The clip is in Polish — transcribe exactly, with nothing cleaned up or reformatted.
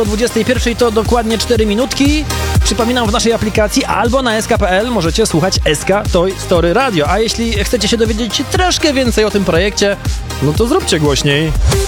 O dwudziestej pierwszej to dokładnie cztery minutki. Przypominam, w naszej aplikacji albo na S K kropka P L możecie słuchać S K Toy Story Radio. A jeśli chcecie się dowiedzieć troszkę więcej o tym projekcie, no to zróbcie głośniej.